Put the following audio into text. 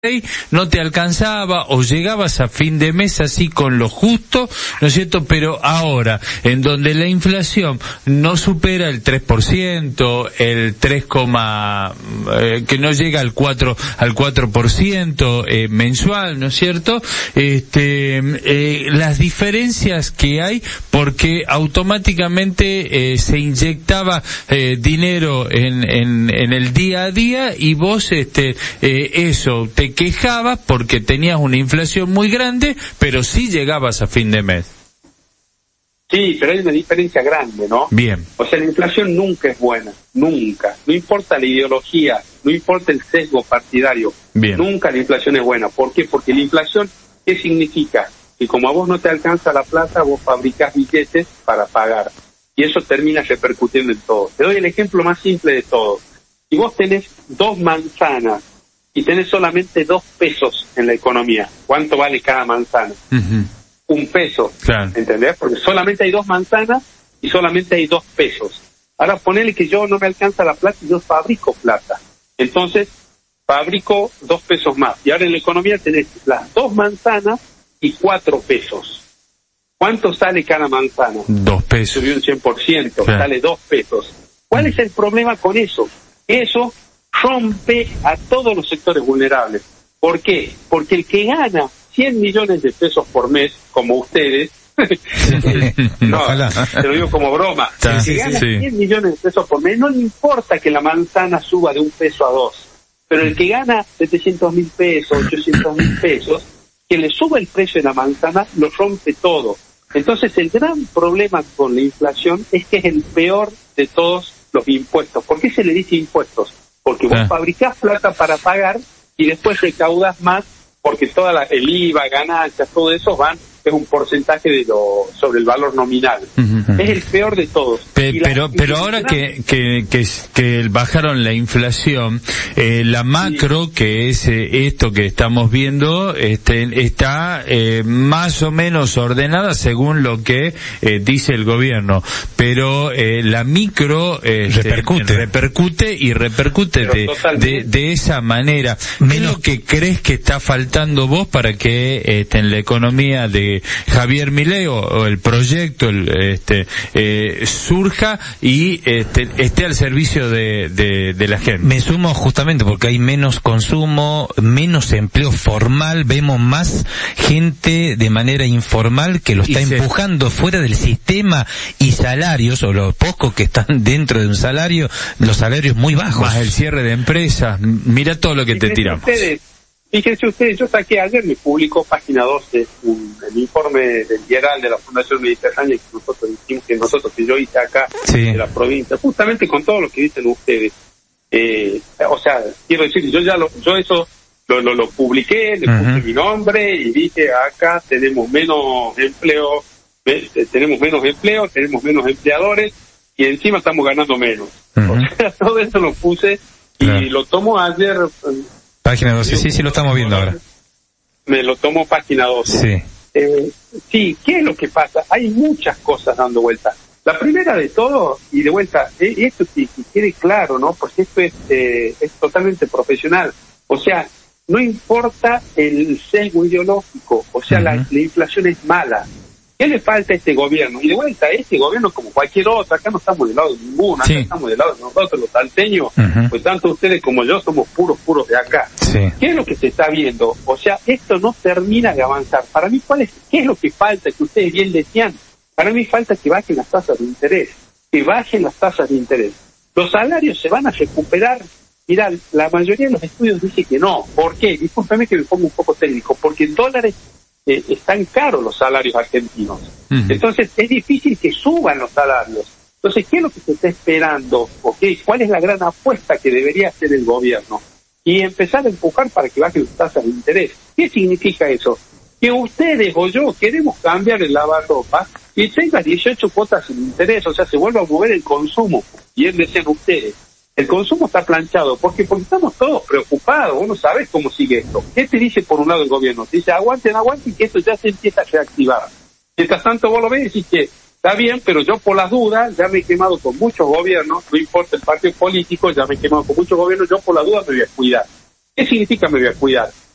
no te alcanzaba o llegabas a fin de mes así con lo justo, ¿no es cierto? Pero ahora, en donde la inflación no supera el 3%, el 3, que no llega al 4% mensual, ¿no es cierto? Las diferencias que hay, porque automáticamente se inyectaba dinero en el día a día y vos eso te quejabas porque tenías una inflación muy grande, pero sí llegabas a fin de mes. Sí, pero hay una diferencia grande, ¿no? Bien. O sea, la inflación nunca es buena, nunca. No importa la ideología, no importa el sesgo partidario. Bien. Nunca la inflación es buena. ¿Por qué? Porque la inflación, ¿qué significa? Que como a vos no te alcanza la plata, vos fabricás billetes para pagar. Y eso termina repercutiendo en todo. Te doy el ejemplo más simple de todo. Si vos tenés 2 manzanas y tenés solamente 2 pesos en la economía, ¿cuánto vale cada manzana? Uh-huh. 1 peso, claro. ¿Entendés? Porque solamente hay 2 manzanas y solamente hay 2 pesos. Ahora ponele que yo no me alcanza la plata y yo fabrico plata. Entonces, fabrico 2 pesos más. Y ahora en la economía tenés las 2 manzanas y 4 pesos. ¿Cuánto sale cada manzana? 2 pesos. Subió un 100%, claro. Sale 2 pesos. ¿Cuál es el problema con eso? Eso rompe a todos los sectores vulnerables. ¿Por qué? Porque el que gana 100 millones de pesos por mes, como ustedes, no, te lo digo como broma, el que gana 100 millones de pesos por mes, no le importa que la manzana suba de 1 peso a 2, pero el que gana 700.000 pesos, 800.000 pesos, que le suba el precio de la manzana, lo rompe todo. Entonces el gran problema con la inflación es que es el peor de todos los impuestos. ¿Por qué se le dice impuestos? Porque vos fabricás plata para pagar y después recaudas más, porque toda el IVA, ganancias, todo eso es un porcentaje sobre el valor nominal. Uh-huh. Es el peor de todos. Pero ahora que bajaron la inflación, la macro, sí, que es esto que estamos viendo, está más o menos ordenada según lo que dice el gobierno, pero la micro repercute de esa manera. Menos que crees que está faltando vos para que en la economía de Javier Milei o el proyecto surja y esté al servicio de la gente. Me sumo justamente porque hay menos consumo, menos empleo formal, vemos más gente de manera informal que lo está empujando fuera del sistema, y salarios, o los pocos que están dentro de un salario, los salarios muy bajos. Más el cierre de empresas, mira todo lo que te tiramos. Fíjense ustedes, yo saqué ayer, me publicó página 12 el informe del Geral de la Fundación Mediterránea que yo hice acá de la provincia, justamente con todo lo que dicen ustedes. O sea, quiero decir, yo eso lo publiqué, le puse mi nombre y dije, acá tenemos menos empleo, tenemos menos empleadores y encima estamos ganando menos. O sea, todo eso lo puse y lo tomo ayer. Página 12, sí, lo estamos viendo ahora. Me lo tomo página 12. Sí, ¿qué es lo que pasa? Hay muchas cosas dando vuelta. La primera de todo, y de vuelta, esto que quede claro, ¿no? Porque esto es totalmente profesional. O sea, no importa el sesgo ideológico, o sea, la inflación es mala. ¿Qué le falta a este gobierno? Y de vuelta, este gobierno como cualquier otro, acá no estamos del lado de ninguno, acá estamos del lado de nosotros, los salteños, pues tanto ustedes como yo somos puros de acá. Sí. ¿Qué es lo que se está viendo? O sea, esto no termina de avanzar. Para mí, ¿qué es lo que falta? Que ustedes bien decían, para mí falta que bajen las tasas de interés, Los salarios se van a recuperar. Mirá, la mayoría de los estudios dice que no. ¿Por qué? Discúlpeme que me pongo un poco técnico, porque en dólares están caros los salarios argentinos. Entonces es difícil que suban los salarios. Entonces, ¿qué es lo que se está esperando? ¿Cuál es la gran apuesta que debería hacer el gobierno? Y empezar a empujar para que bajen las tasas de interés. ¿Qué significa eso? Que ustedes o yo queremos cambiar el lavarropa y tenga 18 cuotas sin interés, o sea, se vuelva a mover el consumo. Bien decían ustedes. El consumo está planchado. ¿Por qué? Porque estamos todos preocupados. Vos no sabés cómo sigue esto. ¿Qué te dice por un lado el gobierno? Te dice, aguanten, que esto ya se empieza a reactivar. Mientras tanto vos lo ves y decís que está bien, pero yo por las dudas ya me he quemado con muchos gobiernos, no importa el partido político, ya me he quemado con muchos gobiernos, yo por las dudas me voy a cuidar. ¿Qué significa me voy a cuidar?